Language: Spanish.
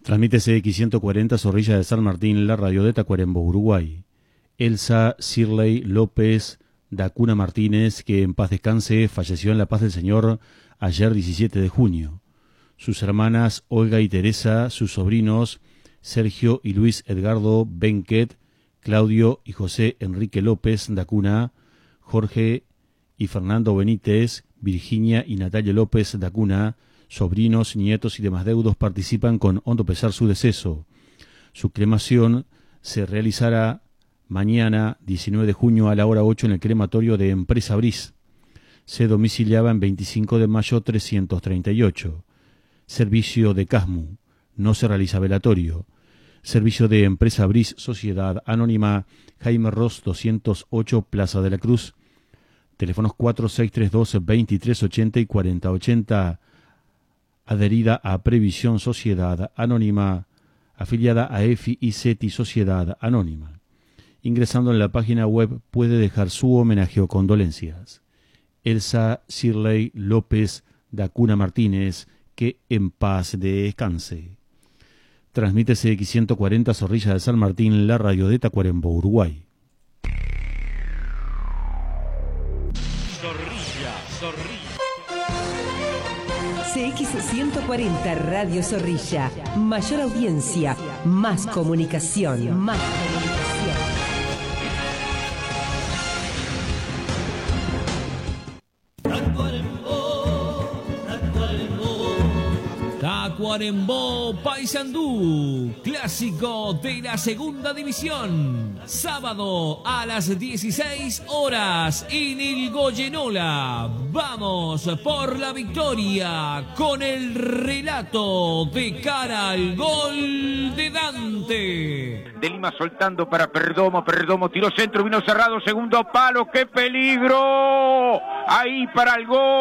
Transmite CX140 Zorrilla de San Martín, la radio de Tacuarembó, Uruguay. Elsa Shirley López Dacuna Martínez, que en paz descanse, falleció en la paz del Señor ayer 17 de junio. Sus hermanas Olga y Teresa, sus sobrinos Sergio y Luis Edgardo Benquet, Claudio y José Enrique López Dacuna, Jorge y Fernando Benítez, Virginia y Natalia López Dacuna, sobrinos, nietos y demás deudos participan con hondo pesar su deceso. Su cremación se realizará mañana, 19 de junio, a la hora 8 en el crematorio de Empresa Bris. Se domiciliaba en 25 de mayo 338. Servicio de Casmu. No se realiza velatorio. Servicio de Empresa Bris, Sociedad Anónima, Jaime Ross 208, Plaza de la Cruz. Teléfonos 4632-2380 y 4080. Adherida a Previsión Sociedad Anónima, afiliada a EFI y CETI Sociedad Anónima. Ingresando en la página web puede dejar su homenaje o condolencias. Elsa Shirley López Dacuna Martínez, que en paz descanse. Transmite CX140 Zorrilla de San Martín, la radio de Tacuarembó, Uruguay. CX140 Radio Zorrilla. Mayor audiencia, más comunicación. Tacuarembó Paysandú, clásico de la segunda división. Sábado a las 16 horas en el Goyenola. Vamos por la victoria con el relato de cara al gol de Dante. De Lima soltando para Perdomo, Perdomo tiró centro, vino cerrado, segundo palo, ¡qué peligro! Ahí para el gol.